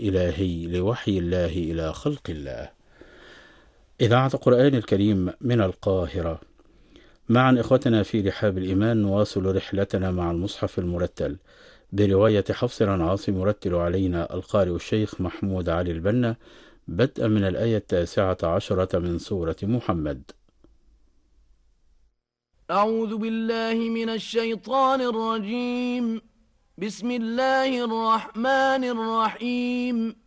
إلهي لوحي الله إلى خلق الله. إذاعة القرآن الكريم من القاهرة. معا إخوتنا في رحاب الإيمان نواصل رحلتنا مع المصحف المرتل برواية حفص عن عاصم، يرتل علينا القارئ الشيخ محمود علي البنا، بدءا من الآية 19 من سورة محمد. أعوذ بالله من الشيطان الرجيم. بسم الله الرحمن الرحيم.